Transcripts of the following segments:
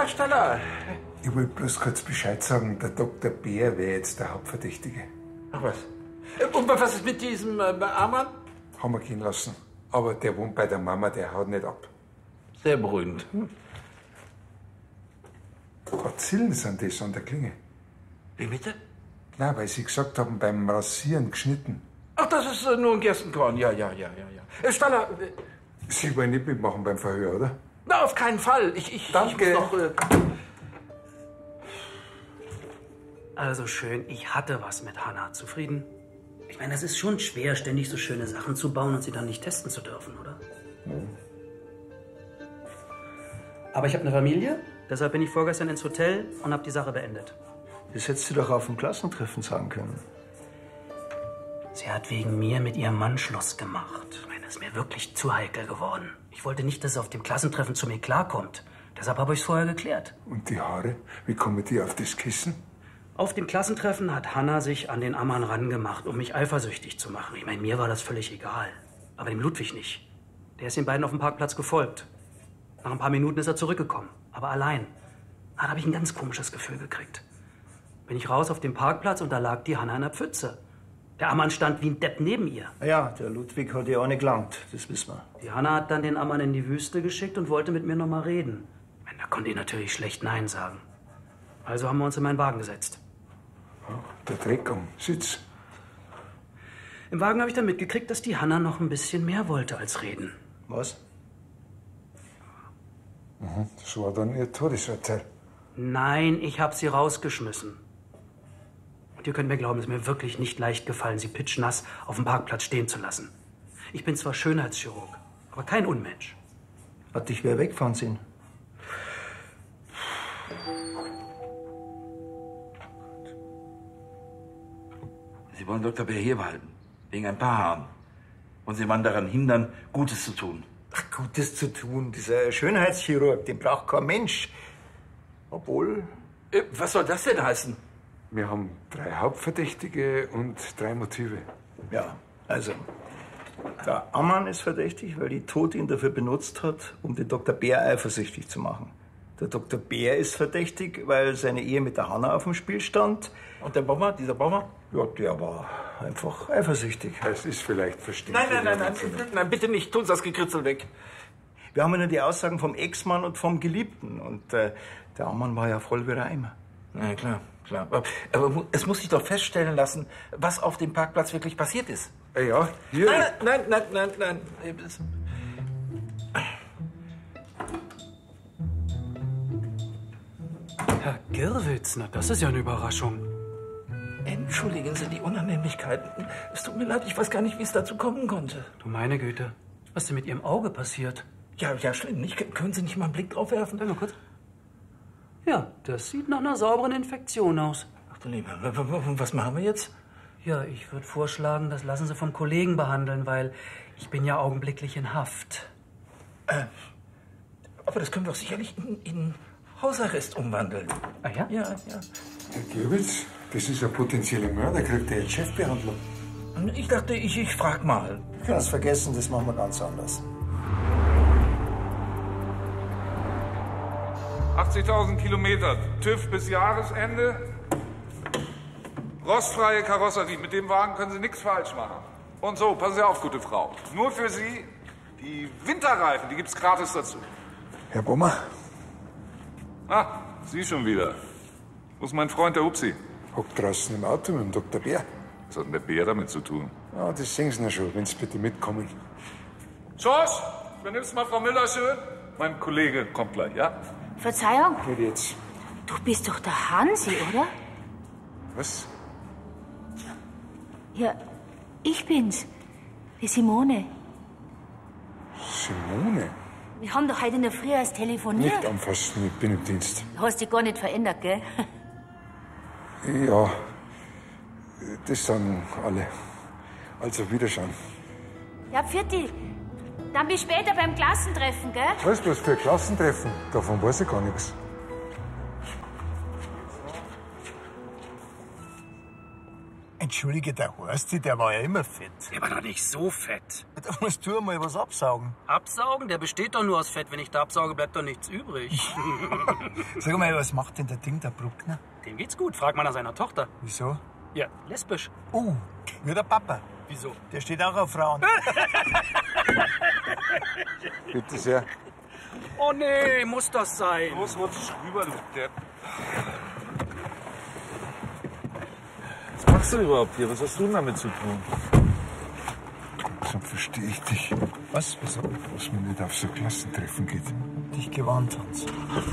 Tag, Staller. Ich wollte bloß kurz Bescheid sagen, der Dr. Bär wäre jetzt der Hauptverdächtige. Ach was. Und was ist mit diesem Armband? Haben wir gehen lassen. Aber der wohnt bei der Mama, der haut nicht ab. Sehr beruhigend. Bazillen sind das an der Klinge. Wie bitte? Nein, weil Sie gesagt haben, beim Rasieren geschnitten. Ach, das ist nur ein Gerstenkorn. Ja. Staller. Sie wollen nicht mitmachen beim Verhör, oder? Na, auf keinen Fall. Danke. Ich muss noch, Also schön, ich hatte was mit Hannah. Zufrieden? Ich meine, es ist schon schwer, ständig so schöne Sachen zu bauen und sie dann nicht testen zu dürfen, oder? Mhm. Aber ich habe eine Familie, deshalb bin ich vorgestern ins Hotel und habe die Sache beendet. Das hättest du doch auf dem Klassentreffen sagen können. Sie hat wegen mir mit ihrem Mann Schluss gemacht. Ich meine, das ist mir wirklich zu heikel geworden. Ich wollte nicht, dass es auf dem Klassentreffen zu mir klarkommt. Deshalb habe ich es vorher geklärt. Und die Haare? Wie kommen die auf das Kissen? Auf dem Klassentreffen hat Hannah sich an den Ammann rangemacht, um mich eifersüchtig zu machen. Ich meine, mir war das völlig egal. Aber dem Ludwig nicht. Der ist den beiden auf dem Parkplatz gefolgt. Nach ein paar Minuten ist er zurückgekommen. Aber allein. Da habe ich ein ganz komisches Gefühl gekriegt. Bin ich raus auf dem Parkplatz und da lag die Hannah in der Pfütze. Der Ammann stand wie ein Depp neben ihr. Ja, der Ludwig hat ja auch nicht gelangt, das wissen wir. Die Hannah hat dann den Ammann in die Wüste geschickt und wollte mit mir noch mal reden. Ich meine, da konnte ich natürlich schlecht Nein sagen. Also haben wir uns in meinen Wagen gesetzt. Der Dreck am Sitz. Im Wagen habe ich dann mitgekriegt, dass die Hannah noch ein bisschen mehr wollte als reden. Was? Das war dann Ihr Todesurteil. Nein, ich habe sie rausgeschmissen. Und ihr könnt mir glauben, es ist mir wirklich nicht leicht gefallen, sie pitschnass auf dem Parkplatz stehen zu lassen. Ich bin zwar Schönheitschirurg, aber kein Unmensch. Hat dich wer weggefahren sehen? Sie wollen Dr. Bär hier behalten. Wegen ein paar Haaren. Und Sie wollen daran hindern, Gutes zu tun. Ach, Gutes zu tun. Dieser Schönheitschirurg, den braucht kein Mensch. Obwohl... Was soll das denn heißen? Wir haben 3 Hauptverdächtige und 3 Motive. Ja, also... Der Ammann ist verdächtig, weil die Tote ihn dafür benutzt hat, um den Dr. Bär eifersüchtig zu machen. Der Dr. Bär ist verdächtig, weil seine Ehe mit der Hannah auf dem Spiel stand. Und der Bomber, dieser Bomber? Ja, der war einfach eifersüchtig. Es ist vielleicht verständlich. Nein, bitte nicht. Tun Sie das Gekritzel weg. Wir haben ja nur die Aussagen vom Ex-Mann und vom Geliebten. Und der Ammann war ja voll wie der Eimer. Na klar. Aber es muss sich doch feststellen lassen, was auf dem Parkplatz wirklich passiert ist. Ja, hier. Nein. Herr Girwitz, na das ist ja eine Überraschung. Entschuldigen Sie die Unannehmlichkeiten. Es tut mir leid, ich weiß gar nicht, wie es dazu kommen konnte. Du meine Güte, was ist denn mit Ihrem Auge passiert? Ja, schlimm. Können Sie nicht mal einen Blick drauf werfen? Warte mal kurz. Ja, das sieht nach einer sauberen Infektion aus. Ach du Liebe, was machen wir jetzt? Ja, ich würde vorschlagen, das lassen Sie vom Kollegen behandeln, weil ich bin ja augenblicklich in Haft. Aber das können wir doch sicherlich in Hausarrest umwandeln. Ah ja? Ja. Herr Girbitz, das ist ein potenzieller Mörder, kriegt er jetzt Chefbehandlung. Ich dachte, ich frag mal. Du kannst vergessen, das machen wir ganz anders. 80.000 Kilometer, TÜV bis Jahresende. Rostfreie Karosserie, mit dem Wagen können Sie nichts falsch machen. Und so, passen Sie auf, gute Frau. Nur für Sie, die Winterreifen, die gibt's gratis dazu. Herr Bommer, Sie schon wieder. Wo ist mein Freund, der Upsi? hockt draußen im Auto mit dem Dr. Bär. Was hat denn der Bär damit zu tun? Ja, das sehen Sie noch schon, wenn Sie bitte mitkommen. Schorsch, übernimmst mal Frau Müller schön? Mein Kollege kommt gleich, ja? Verzeihung, Nicht jetzt. du bist doch der Hansi, oder? Was? Ja, ich bin's. Die Simone. Simone? Wir haben doch heute in der Früh erst telefoniert. Nicht anfassen, ich bin im Dienst. Du hast dich gar nicht verändert, gell? Ja, das sagen alle. Also Wiederschauen. Ja, Pfirti. Dann bis später beim Klassentreffen, gell? Was bloß für ein Klassentreffen? Davon weiß ich gar nichts. entschuldige, der Horsti, der war ja immer fett. Der war doch nicht so fett. Da musst du mal was absaugen. Absaugen? Der besteht doch nur aus Fett. Wenn ich da absauge, bleibt doch nichts übrig. Sag mal, was macht denn der Ding, der Bruckner? Dem geht's gut. Frag mal nach seiner Tochter. Wieso? Ja, lesbisch. Wie der Papa. Wieso? Der steht auch auf Frauen. Bitte sehr. Oh nee, muss das sein? Los, rutsch rüber, du Depp. Was machst du überhaupt hier? Was hast du denn damit zu tun? So verstehe ich dich. Was? Wieso? Was man nicht auf so Klassentreffen geht. Dich gewarnt, Hans.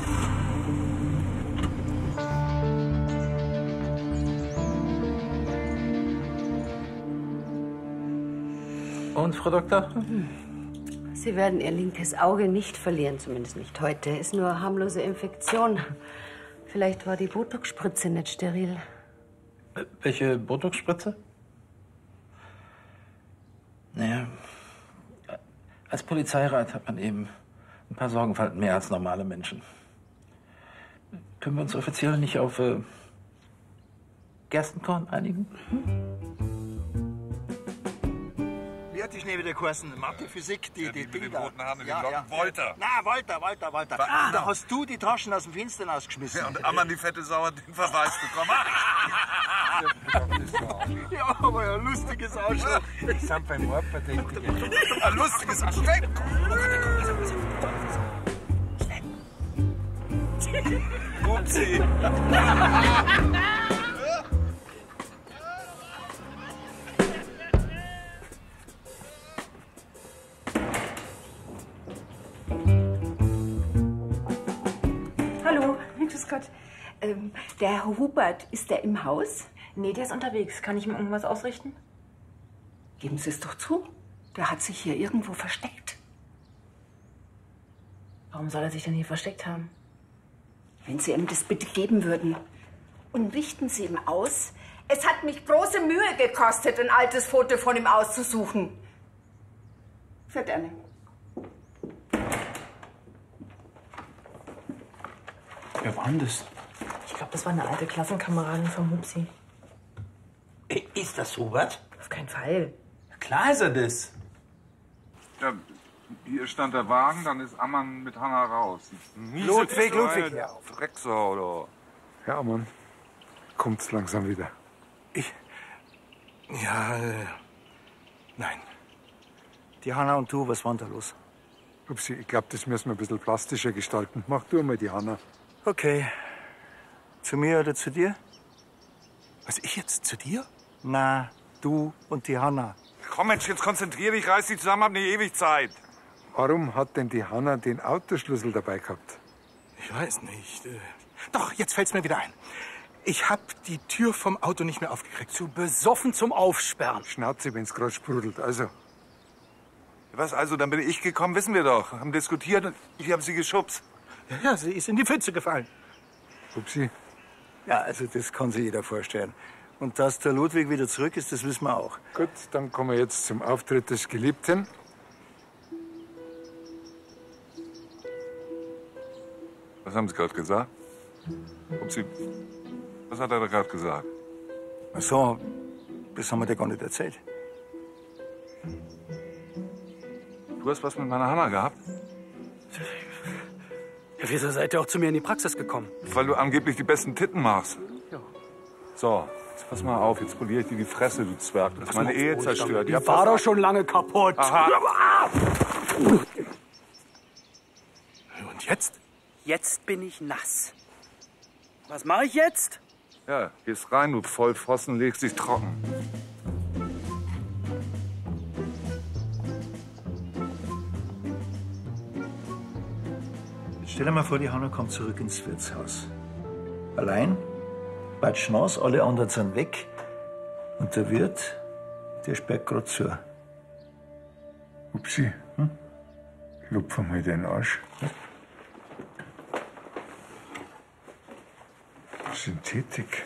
Und, Frau Doktor? Sie werden Ihr linkes Auge nicht verlieren, zumindest nicht heute. Ist nur harmlose Infektion. Vielleicht war die Botox-Spritze nicht steril. Welche Botox-Spritze? Naja, als Polizeirat hat man eben ein paar Sorgenfalten mehr als normale Menschen. Können wir uns offiziell nicht auf Gerstenkorn einigen? Wie hat die Schnee wieder geheißen? Mathe, Physik, die mit den Ding da. roten Haaren und den Locken. Wolter. Na, Walter. Da hast du die Taschen aus dem Fenster rausgeschmissen. Ja, und Ammann, die fette Sau, hat den Verweis bekommen. Ja, aber ja, lustiges Ausschauen. Wir sind beim Mordverdächtigen. Ein lustiges Aspekt. Upsi. Hallo, grüß Gott. Der Herr Hubert, ist der im Haus? Nee, der ist unterwegs. Kann ich ihm irgendwas ausrichten? Geben Sie es doch zu. Der hat sich hier irgendwo versteckt. Warum soll er sich denn hier versteckt haben? Wenn Sie ihm das bitte geben würden. Und richten Sie ihm aus. Es hat mich große Mühe gekostet, ein altes Foto von ihm auszusuchen. Für gerne. Wer war denn das? Ich glaube, das war eine alte Klassenkameradin vom Hupsi. Ist das Hubert? Auf keinen Fall. Klar ist er das. Ja, hier stand der Wagen, dann ist Ammann mit Hanna raus. Ludwig, ja. Drecksau, oder? Ja, Mann. Kommt's langsam wieder. Nein. Die Hanna und du, was war denn da los? Upsi, ich glaube, das müssen wir ein bisschen plastischer gestalten. Mach du mal die Hanna. Okay. Zu mir oder zu dir? Was, ich jetzt zu dir? Na, du und die Hanna. Komm, Mensch, jetzt konzentrier dich, reiß dich zusammen, hab nicht ewig Zeit. Warum hat denn die Hanna den Autoschlüssel dabei gehabt? Ich weiß nicht. Doch, jetzt fällt's mir wieder ein. Ich hab die Tür vom Auto nicht mehr aufgekriegt. Zu besoffen zum Aufsperren. Schnauze, wenn's gerade sprudelt. Also, Was also, dann bin ich gekommen, wissen wir doch. Haben diskutiert und ich habe sie geschubst. Ja, sie ist in die Pfütze gefallen. Upsi. Ja, also das kann sich jeder vorstellen. Und dass der Ludwig wieder zurück ist, das wissen wir auch. Gut, dann kommen wir jetzt zum Auftritt des Geliebten. Was haben Sie gerade gesagt? Upsi, was hat er da gerade gesagt? Ach so, das haben wir dir gar nicht erzählt. Du hast was mit meiner Hanna gehabt? Ja, wieso seid ihr auch zu mir in die Praxis gekommen? Weil du angeblich die besten Titten machst. Ja. So, jetzt pass mal auf, jetzt poliere ich dir die Fresse, du Zwerg. Du hast meine Ehe zerstört. Die war doch schon lange kaputt. Aha. Und jetzt? Jetzt bin ich nass. Was mache ich jetzt? Ja, gehst rein, du Vollpfosten, legst dich trocken. Stell dir mal vor, die Hanna kommt zurück ins Wirtshaus. Allein, bald Chance, alle anderen sind weg. Und der Wirt, der sperrt grad zu. Upsi. Lupf mal den Arsch. Synthetik.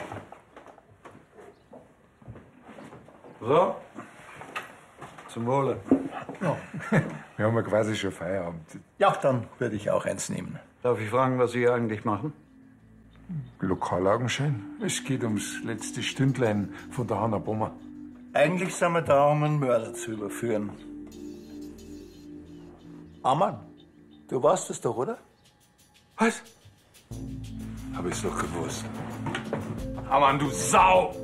So, zum Wohle. Wir haben ja quasi schon Feierabend. Ja, dann würde ich auch eins nehmen. Darf ich fragen, was Sie hier eigentlich machen? Lokalaugenschein. Es geht ums letzte Stündlein von der Hanna Bommer. Eigentlich sind wir da, um einen Mörder zu überführen. Ammann, du weißt es doch, oder? Was? Hab ich's doch gewusst. Ammann, du Sau!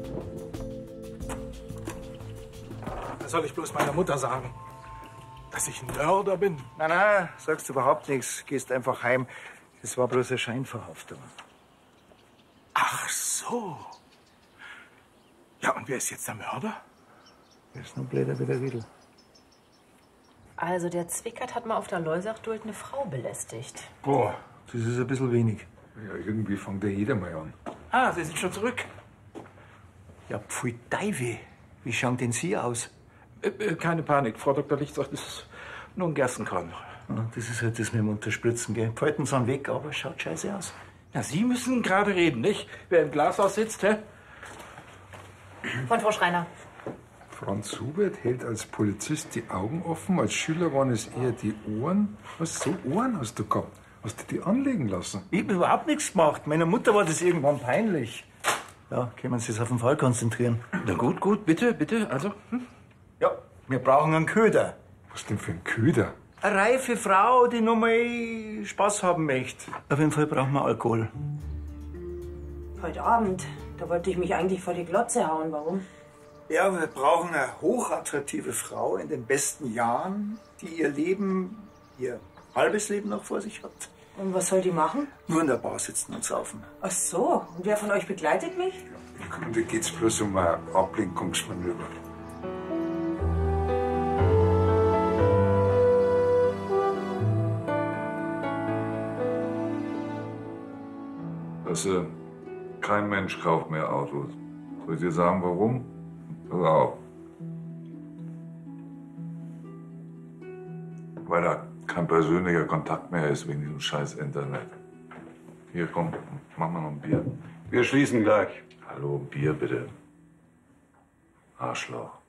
Was soll ich bloß meiner Mutter sagen? Dass ich ein Mörder bin? Nein, sagst du überhaupt nichts. Gehst einfach heim. Das war bloß eine Scheinverhaftung. Ach so. Ja, und wer ist jetzt der Mörder? Der ist nur blöder wie der Riedel. Also der Zwickert hat mal auf der Loisachduld eine Frau belästigt. Boah, das ist ein bisschen wenig. Ja, irgendwie fängt ja jeder mal an. Ah, Sie sind schon zurück. Ja, pfui Deiwe. Wie schauen denn Sie aus? Keine Panik, Frau Dr. Licht sagt, das ist nur ein Gerstenkorn. Ja, das ist halt das mit dem Unterspritzen, gell? Falten sind weg, aber schaut scheiße aus. Na, Sie müssen gerade reden, nicht? Wer im Glashaus sitzt, hä? Von Frau Schreiner. Franz Hubert hält als Polizist die Augen offen. Als Schüler waren es eher die Ohren. Was, so Ohren hast du gehabt? Hast du die anlegen lassen? Ich hab überhaupt nichts gemacht. Meiner Mutter war das irgendwann peinlich. Ja, können wir uns jetzt auf den Fall konzentrieren. Na gut, bitte, also. Ja, wir brauchen einen Köder. Was denn für ein Köder? Eine reife Frau, die nur mal Spaß haben möchte. Auf jeden Fall brauchen wir Alkohol. Heute Abend. Da wollte ich mich eigentlich vor die Glotze hauen. Warum? Ja, wir brauchen eine hochattraktive Frau in den besten Jahren, die ihr halbes Leben noch vor sich hat. Und was soll die machen? Nur in der Bar sitzen und saufen. Ach so. Und wer von euch begleitet mich? Im Grunde geht's bloß um ein Ablenkungsmanöver. Also, kein Mensch kauft mehr Autos. Soll ich dir sagen, warum? Pass auf. Weil da kein persönlicher Kontakt mehr ist wegen diesem scheiß Internet. Hier, komm, mach mal noch ein Bier. Wir schließen gleich. Hallo, Bier bitte. Arschloch.